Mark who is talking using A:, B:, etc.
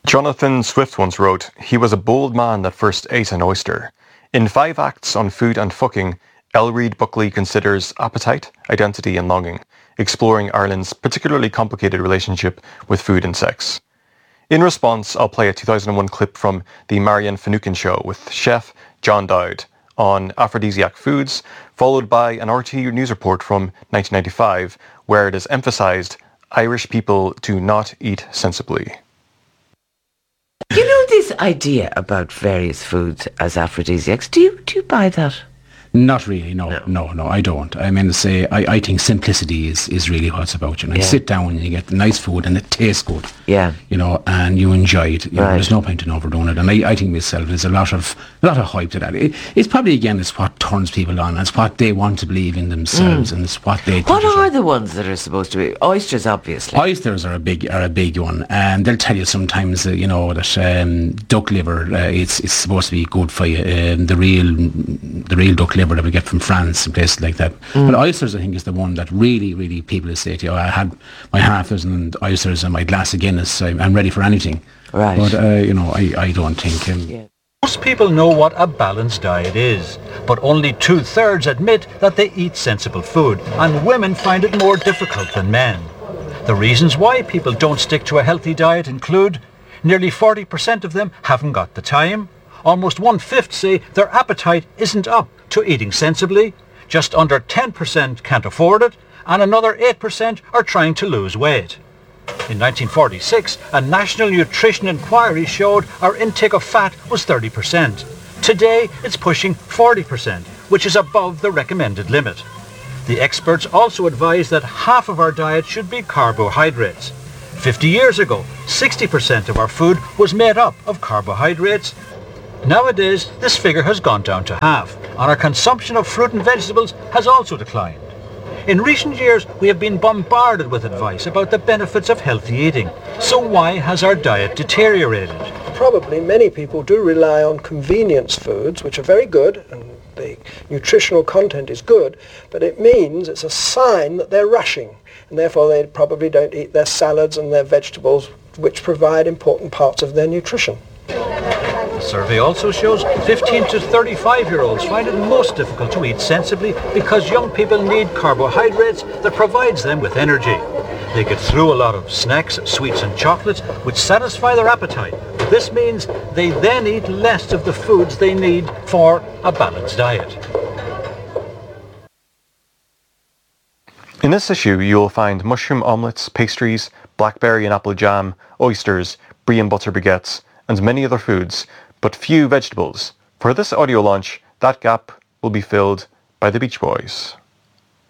A: Jonathan Swift once wrote, "He was a bold man that first ate an oyster." In 5 acts on food and fucking, L. Reid Buckley considers appetite, identity and longing, exploring Ireland's particularly complicated relationship with food and sex. In response, I'll play a 2001 clip from The Marianne Finucane Show with chef John Dowd on aphrodisiac foods, followed by an RTÉ news report from 1995 where it is emphasised Irish people do not eat sensibly.
B: You know this idea about various foods as aphrodisiacs, do you buy that?
C: Not really, no, I don't. I mean, I think simplicity is really what it's about. You know, you sit down and you get nice food and it tastes good.
B: Yeah.
C: You know, and you enjoy it. You know, there's no point in overdoing it. And I think myself, there's a lot of hype to that. It's probably, again, it's what turns people on. It's what they want to believe in themselves and it's what they think.
B: What are the ones that are supposed to be? Oysters, obviously.
C: Oysters are a big one. And they'll tell you sometimes, that duck liver, it's supposed to be good for you. The real duck liver that we get from France and places like that. But oysters, I think, is the one that really people say to you, I had my 1/2 oysters and my glass of Guinness, I'm ready for anything.
B: Right.
C: But, I don't think...
D: Most people know what a balanced diet is, but only 2/3 admit that they eat sensible food, and women find it more difficult than men. The reasons why people don't stick to a healthy diet include nearly 40% of them haven't got the time, almost 1/5 say their appetite isn't up to eating sensibly, just under 10% can't afford it, and another 8% are trying to lose weight. In 1946, a national nutrition inquiry showed our intake of fat was 30%. Today, it's pushing 40%, which is above the recommended limit. The experts also advise that half of our diet should be carbohydrates. 50 years ago, 60% of our food was made up of carbohydrates. Nowadays, this figure has gone down to half, and our consumption of fruit and vegetables has also declined. In recent years, we have been bombarded with advice about the benefits of healthy eating. So why has our diet deteriorated?
E: Probably many people do rely on convenience foods, which are very good, and the nutritional content is good, but it means it's a sign that they're rushing, and therefore they probably don't eat their salads and their vegetables, which provide important parts of their nutrition.
D: The survey also shows 15 to 35-year-olds find it most difficult to eat sensibly because young people need carbohydrates that provides them with energy. They get through a lot of snacks, sweets and chocolates which satisfy their appetite. This means they then eat less of the foods they need for a balanced diet.
A: In this issue, you'll find mushroom omelettes, pastries, blackberry and apple jam, oysters, brie and butter baguettes, and many other foods, but few vegetables. For this audio launch, that gap will be filled by the Beach Boys.